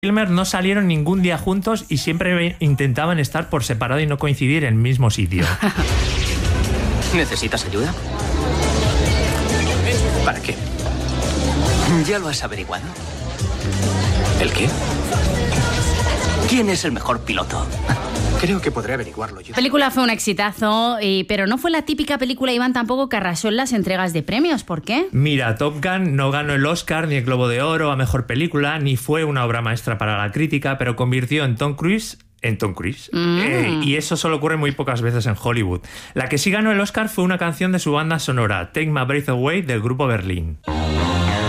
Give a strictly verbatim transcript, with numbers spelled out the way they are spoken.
Kilmer no salieron ningún día juntos y siempre intentaban estar por separado y no coincidir en el mismo sitio. ¿Necesitas ayuda? ¿Para qué? ¿Ya lo has averiguado? ¿El qué? ¿Quién es el mejor piloto? Creo que podré averiguarlo yo. La película fue un exitazo, y, pero no fue la típica película, Iván, tampoco que arrasó en las entregas de premios. ¿Por qué? Mira, Top Gun no ganó el Oscar ni el Globo de Oro a Mejor Película, ni fue una obra maestra para la crítica, pero convirtió en Tom Cruise en Tom Cruise. Mm. Eh, y eso solo ocurre muy pocas veces en Hollywood. La que sí ganó el Oscar fue una canción de su banda sonora, Take My Breath Away, del grupo Berlín.